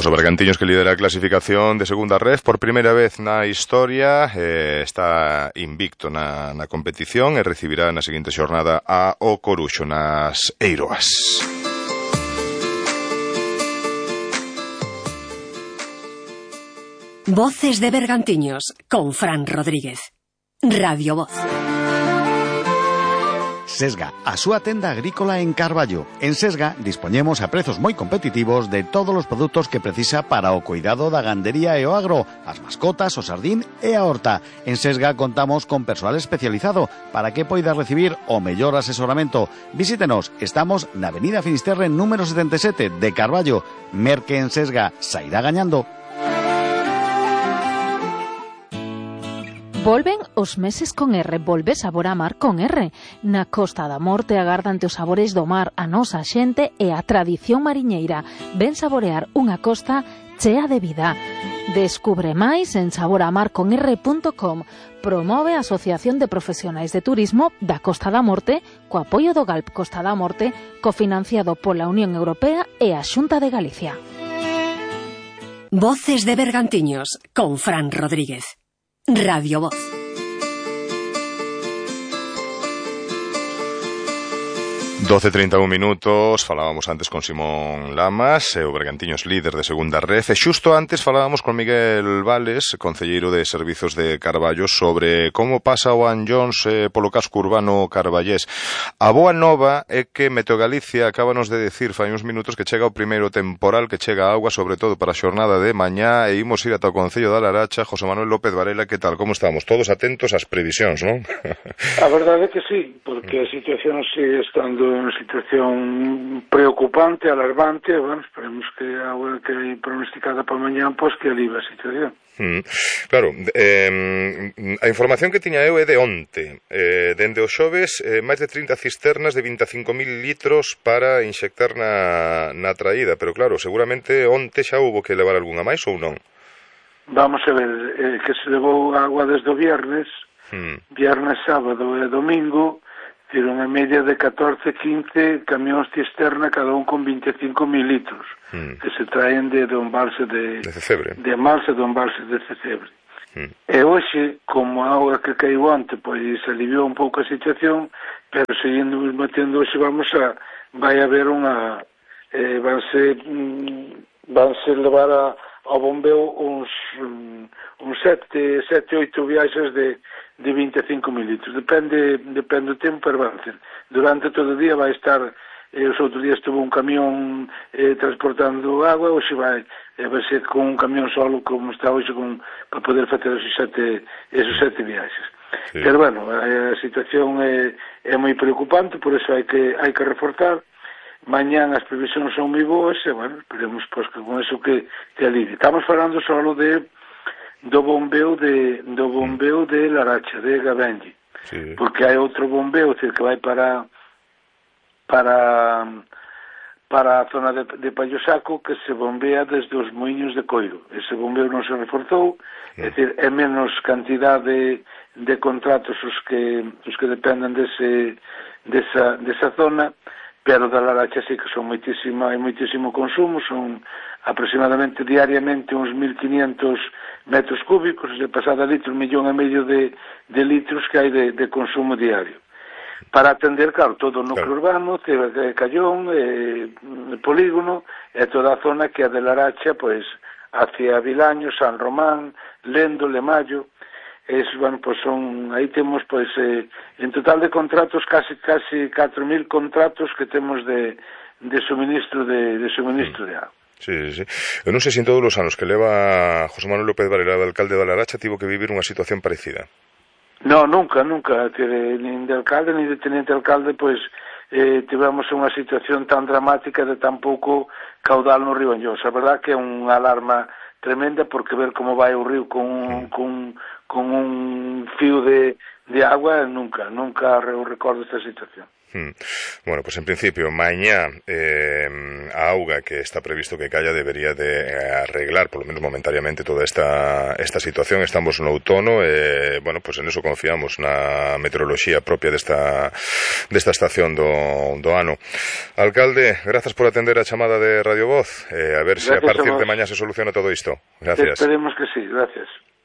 Pois o Bergantiños, que lidera a clasificación de segunda ref por primeira vez na historia, está invicto na competición e recibirá na seguinte xornada a O Coruxo nas Eiroas. Voces de Bergantiños con Fran Rodríguez. Radio Voz. Sesga, a súa tenda agrícola en Carballo. En Sesga dispoñemos a prezos moi competitivos de todos os produtos que precisa para o cuidado da gandería e o agro, as mascotas, o sardín e a horta. En Sesga contamos con persoal especializado para que poida recibir o mellor asesoramento. Visítenos, estamos na Avenida Finisterre número 77 de Carballo. Merque en Sesga, sairá gañando. Volven os meses con R, volve sabor a mar con R. Na Costa da Morte agardante os sabores do mar, a nosa xente e a tradición mariñeira. Ven saborear unha costa chea de vida. Descubre máis en saboramarconr.com. Promove a Asociación de Profesionais de Turismo da Costa da Morte co apoio do GALP Costa da Morte, cofinanciado pola Unión Europea e a Xunta de Galicia. Voces de Bergantiños con Fran Rodríguez. Radio Voz. 12:31 minutos, falábamos antes con Simón Lamas, o Bergantiños líder de segunda ref, e xusto antes falábamos con Miguel Vales, concelleiro de Servizos de Carballo, sobre como pasa o Anllóns polo casco urbano carballés. A boa nova é que Meteo Galicia acábanos de decir fai uns minutos que chega o primeiro temporal, que chega a agua, sobre todo para a xornada de mañá, e imos ir ata o Concello da Laracha. José Manuel López Varela, que tal, como estamos? Todos atentos ás previsións, non? A verdade é que sí, porque a situación sigue estando unha situación preocupante, alarmante. Bueno, esperemos que a agua que hai pronosticada para mañá, pois que alive a situación. Claro, a información que tiña eu é de onte. Dende o xoves, máis de 30 cisternas de 25.000 litros para inxectar na traída, pero claro, seguramente onte xa houbo que levar algunha máis ou non? Vamos a ver, que se levou agua desde o viernes, viernes, sábado e domingo. Tiron a media de 14-15 camións cisterna, cada un con 25.000 litros, que se traen de un embalse de Cecebre. De embalse do embalse de Cecebre. E hoxe, como a auga que caiu onte, pois aliviou un pouco a situación, pero seguindo batendo hoxe vai haber unha vanse levar ao bombeo uns 7-8 viaxes de 25.000 litros. Depende do tempo, pero durante todo o día vai estar. Os outros días estuvo un camión transportando agua, hoxe vai ser con un camión solo, como está hoxe, para poder facer esos 7 viaxes. Sí. Pero bueno, a situación é moi preocupante, por eso hai que reforzar. Mañán as previsións son moi boas e, bueno, esperemos pois que con eso que alivie. Estamos falando solo do bombeo de Laracha, de Gabenlle, sí. Porque hai outro bombeo que vai para a zona de Pallosaco, que se bombea desde os moinhos de Coiro. Ese bombeo non se reforzou, é dicir, é menos cantidade de contratos os que dependen desa zona, pero da Laracha sí que son moitísimo consumo, son aproximadamente diariamente uns 1.500 metros cúbicos, de pasada litro, 1,5 millón de litros que hai de consumo diario. Para atender, claro, todo o núcleo urbano, Callón, Polígono, e toda a zona que é de Laracha, pois, hacia Vilaño, San Román, Lendo, Lemayo. Bueno, pues aí temos, pois, en total de contratos, casi 4.000 contratos que temos de suministro de agua. Sí. Eu non sei se en todos os anos que leva José Manuel López Varela, de alcalde da Laracha, tivo que vivir unha situación parecida. No, nunca, nin de alcalde, nin de tenente alcalde, pois, tivemos unha situación tan dramática de tan pouco caudal no río Anllóns. A verdad que é unha alarma tremenda, porque ver como vai o río con un fío de agua, nunca eu recordo esta situación. Bueno, pues en principio, mañá a auga que está previsto que caia debería de arreglar, por lo menos momentáneamente, toda esta situación. Estamos no outono e, bueno, pues en eso confiamos, na meteoroloxía propia desta estación do ano. Alcalde, grazas por atender a chamada de Radio Voz. A ver se a partir de mañá se soluciona todo isto. Gracias. Esperemos que sí, gracias.